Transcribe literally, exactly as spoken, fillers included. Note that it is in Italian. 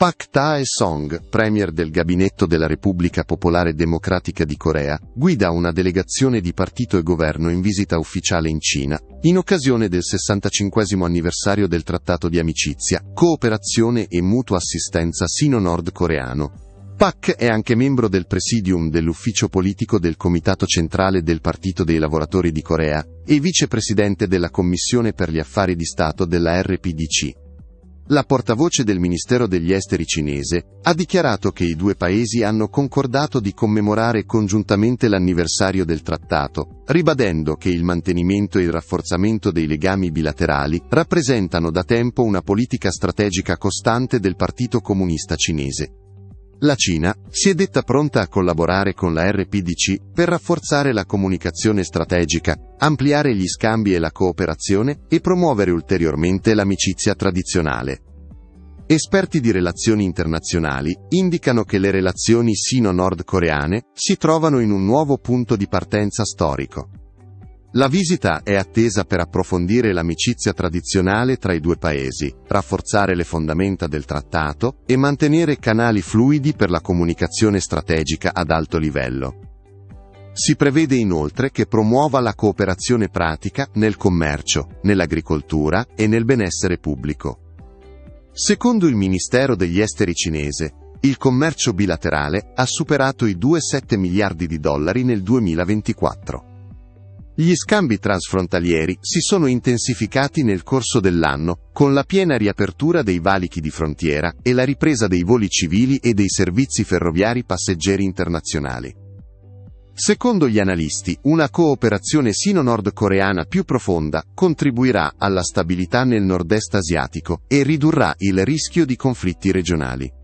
Pak Tae-song, premier del Gabinetto della Repubblica Popolare Democratica di Corea, guida una delegazione di partito e governo in visita ufficiale in Cina, in occasione del sessantacinquesimo anniversario del Trattato di Amicizia, Cooperazione e Mutua Assistenza sino-nord coreano. Pak è anche membro del Presidium dell'ufficio politico del Comitato Centrale del Partito dei Lavoratori di Corea e vicepresidente della Commissione per gli Affari di Stato della R P D C. La portavoce del Ministero degli Esteri cinese ha dichiarato che i due paesi hanno concordato di commemorare congiuntamente l'anniversario del trattato, ribadendo che il mantenimento e il rafforzamento dei legami bilaterali rappresentano da tempo una politica strategica costante del Partito Comunista Cinese. La Cina si è detta pronta a collaborare con la R P D C per rafforzare la comunicazione strategica, ampliare gli scambi e la cooperazione e promuovere ulteriormente l'amicizia tradizionale. Esperti di relazioni internazionali indicano che le relazioni sino-nord coreane si trovano in un nuovo punto di partenza storico. La visita è attesa per approfondire l'amicizia tradizionale tra i due paesi, rafforzare le fondamenta del trattato e mantenere canali fluidi per la comunicazione strategica ad alto livello. Si prevede inoltre che promuova la cooperazione pratica nel commercio, nell'agricoltura e nel benessere pubblico. Secondo il Ministero degli Esteri cinese, il commercio bilaterale ha superato i due virgola sette miliardi di dollari nel duemilaventiquattro. Gli scambi transfrontalieri si sono intensificati nel corso dell'anno, con la piena riapertura dei valichi di frontiera e la ripresa dei voli civili e dei servizi ferroviari passeggeri internazionali. Secondo gli analisti, una cooperazione sino-nord coreana più profonda contribuirà alla stabilità nel nord-est asiatico e ridurrà il rischio di conflitti regionali.